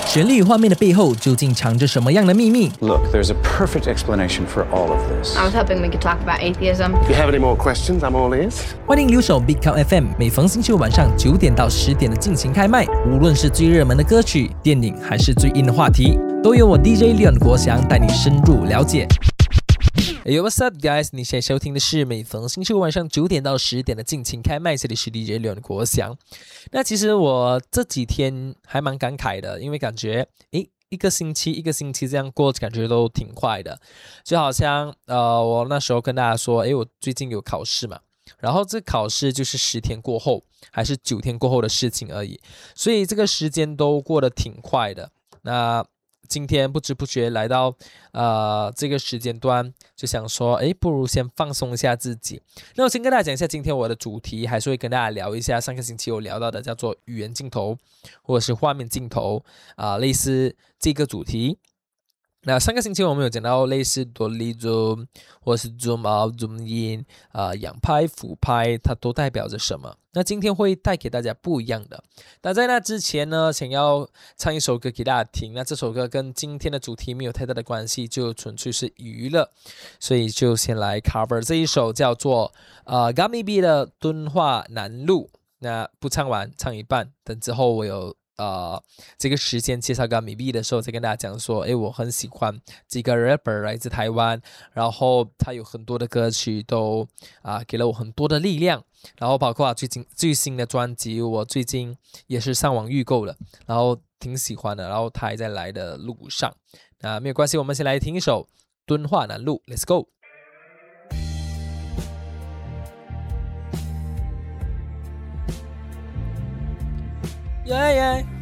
旋律与画面的背后究竟藏着什么样的秘密？ Look, there's a perfect explanation for all of this. I was hoping we could talk about atheism. If you have any more questions, I'm all ears. 欢迎留守 Big Cow FM， 每逢星期五晚上9点到10点的尽情开麦。无论是最热门的歌曲、电影，还是最硬的话题，都由我 DJ Leon 国祥带你深入了解。Yo, what's up, guys？ 你现在收听的是每逢星期五晚上9点到10点的尽情开麦，这里是 DJ Leon 国祥。那其实我这几天还蛮感慨的，因为感觉一个星期这样过，感觉都挺快的。就好像我那时候跟大家说，我最近有考试嘛，然后这考试就是10天过后还是9天过后的事情而已，所以这个时间都过得挺快的。那今天不知不觉来到这个时间段，就想说不如先放松一下自己。那我先跟大家讲一下今天我的主题，还是会跟大家聊一下上个星期有聊到的叫做语言镜头或者是画面镜头类似这个主题。那上个星期我们有讲到类似多利 zoom 或是 zoom out zoom in 仰拍俯拍它都代表着什么。那今天会带给大家不一样的。那在那之前呢，想要唱一首歌给大家听。那这首歌跟今天的主题没有太大的关系，就纯粹是娱乐，所以就先来 cover 这一首叫做Gummy B 的敦化南路。那不唱完，唱一半，等之后我有这个时间介绍 Gummy B 的时候，再跟大家讲说，我很喜欢这个 rapper 来自台湾，然后他有很多的歌曲都给了我很多的力量，然后包括最新的专辑，我最近也是上网预购了，然后挺喜欢的，然后他还在来的路上。那没有关系，我们先来听一首敦化南路 ，Let's go。Yeah, yeah.